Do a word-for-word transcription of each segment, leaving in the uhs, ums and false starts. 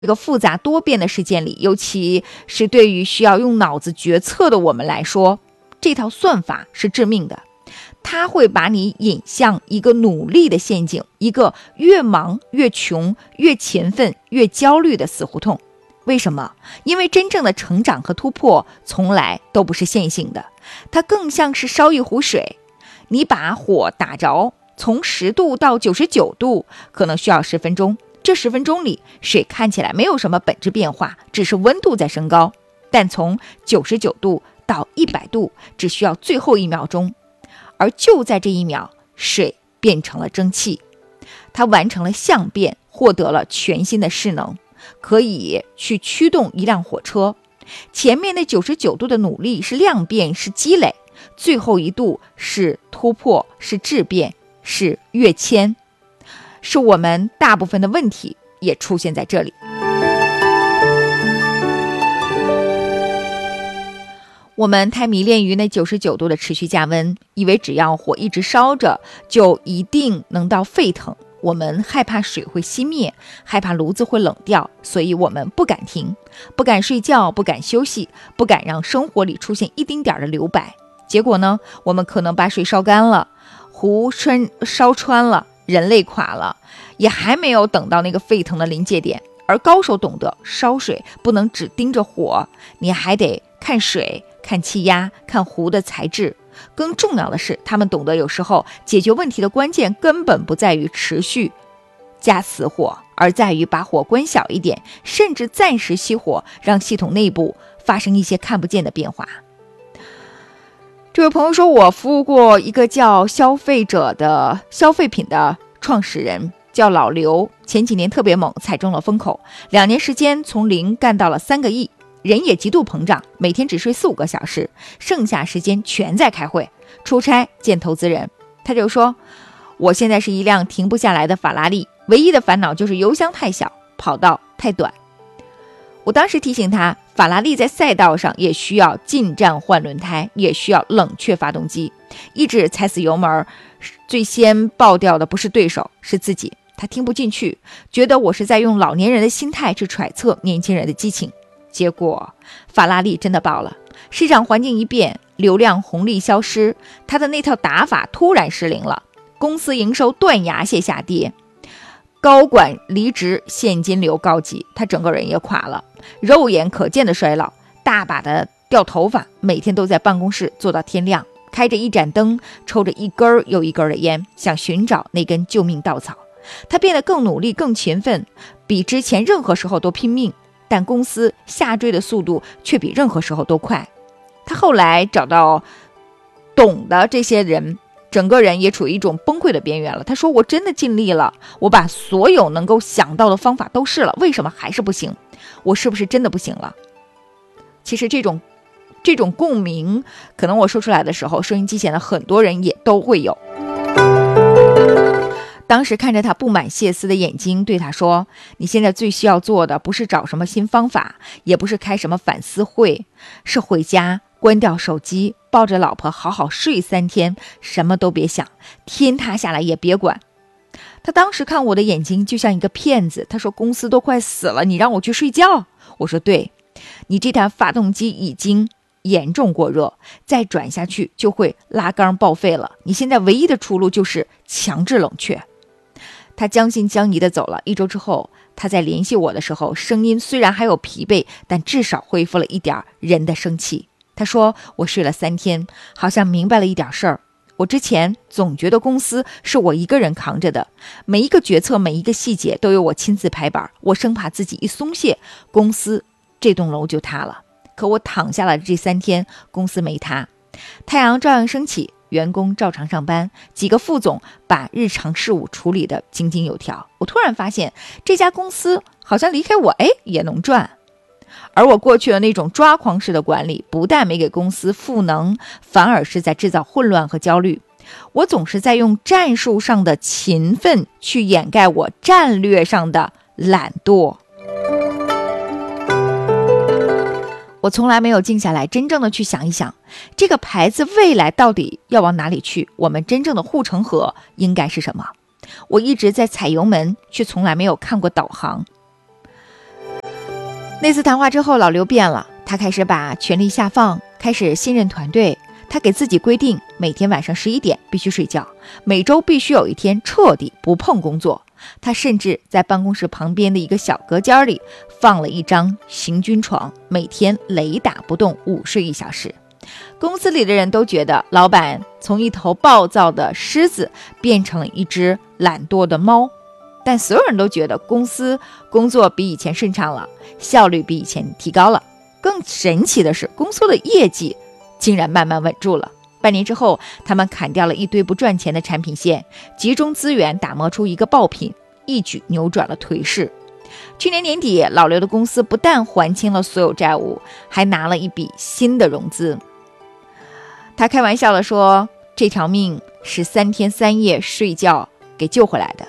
这个复杂多变的事件里，尤其是对于需要用脑子决策的我们来说，这套算法是致命的。它会把你引向一个努力的陷阱，一个越忙越穷、越勤奋越焦虑的死胡同。为什么？因为真正的成长和突破从来都不是线性的，它更像是烧一壶水，你把火打着，从十度到九十九度可能需要十分钟，这十分钟里水看起来没有什么本质变化，只是温度在升高，但从九十九度到一百度只需要最后一秒钟，而就在这一秒，水变成了蒸汽，它完成了相变，获得了全新的势能，可以去驱动一辆火车。前面的九十九度的努力是量变，是积累，最后一度是突破，是质变，是跃迁，是我们大部分的问题也出现在这里。我们太迷恋于那九十九度的持续加温，以为只要火一直烧着就一定能到沸腾。我们害怕水会熄灭，害怕炉子会冷掉，所以我们不敢停，不敢睡觉，不敢休息，不敢让生活里出现一丁点的留白。结果呢，我们可能把水烧干了，壶穿烧穿了，人累垮了，也还没有等到那个沸腾的临界点。而高手懂得烧水不能只盯着火，你还得看水，看气压，看壶的材质。更重要的是，他们懂得有时候解决问题的关键根本不在于持续加死火，而在于把火关小一点，甚至暂时熄火，让系统内部发生一些看不见的变化。这位朋友说，我服务过一个叫消费者的消费品的创始人，叫老刘，前几年特别猛，踩中了风口，两年时间从零干到了三个亿，人也极度膨胀，每天只睡四五个小时，剩下时间全在开会、出差、见投资人。他就说，我现在是一辆停不下来的法拉利，唯一的烦恼就是油箱太小，跑道太短。我当时提醒他，法拉利在赛道上也需要进站换轮胎，也需要冷却发动机，一直踩死油门，最先爆掉的不是对手，是自己。他听不进去，觉得我是在用老年人的心态去揣测年轻人的激情。结果法拉利真的爆了，市场环境一变，流量红利消失，他的那套打法突然失灵了，公司营收断崖式下跌，高管离职，现金流告急，他整个人也垮了，肉眼可见的衰老，大把的掉头发，每天都在办公室做到天亮，开着一盏灯，抽着一根又一根的烟，想寻找那根救命稻草。他变得更努力，更勤奋，比之前任何时候都拼命，但公司下坠的速度却比任何时候都快。他后来找到懂的这些人，整个人也处于一种崩溃的边缘了。他说，我真的尽力了，我把所有能够想到的方法都试了，为什么还是不行？我是不是真的不行了？其实这种这种共鸣，可能我说出来的时候，收音机前的很多人也都会有。当时看着他布满血丝的眼睛，对他说，你现在最需要做的不是找什么新方法，也不是开什么反思会，是回家关掉手机，抱着老婆好好睡三天，什么都别想，天塌下来也别管。他当时看我的眼睛就像一个骗子，他说，公司都快死了，你让我去睡觉？我说，对，你这台发动机已经严重过热，再转下去就会拉缸报废了，你现在唯一的出路就是强制冷却。他将信将疑地走了。一周之后，他在联系我的时候，声音虽然还有疲惫，但至少恢复了一点人的生气。他说，我睡了三天，好像明白了一点事儿。我之前总觉得公司是我一个人扛着的，每一个决策，每一个细节都由我亲自拍板，我生怕自己一松懈，公司这栋楼就塌了。可我躺下了这三天，公司没塌，太阳照样升起，员工照常上班，几个副总把日常事务处理得井井有条。我突然发现，这家公司好像离开我，哎，也能赚。而我过去的那种抓狂式的管理，不但没给公司赋能，反而是在制造混乱和焦虑。我总是在用战术上的勤奋去掩盖我战略上的懒惰。我从来没有静下来真正的去想一想，这个牌子未来到底要往哪里去，我们真正的护城河应该是什么。我一直在踩油门，却从来没有看过导航。 那次谈话之后，老刘变了，他开始把权力下放，开始信任团队。他给自己规定，每天晚上十一点必须睡觉，每周必须有一天彻底不碰工作。他甚至在办公室旁边的一个小隔间里放了一张行军床，每天雷打不动午睡一小时。公司里的人都觉得老板从一头暴躁的狮子变成了一只懒惰的猫，但所有人都觉得公司工作比以前顺畅了，效率比以前提高了。更神奇的是，公司的业绩竟然慢慢稳住了。半年之后，他们砍掉了一堆不赚钱的产品线，集中资源打磨出一个爆品，一举扭转了颓势。去年年底，老刘的公司不但还清了所有债务，还拿了一笔新的融资。他开玩笑地说，这条命是三天三夜睡觉给救回来的。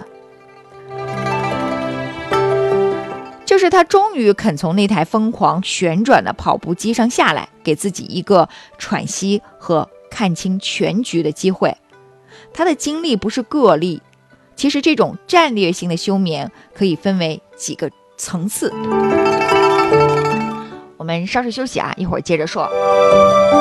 就是他终于肯从那台疯狂旋转的跑步机上下来，给自己一个喘息和看清全局的机会。他的经历不是个例，其实这种战略性的休眠可以分为几个层次。我们稍事休息啊，一会儿接着说。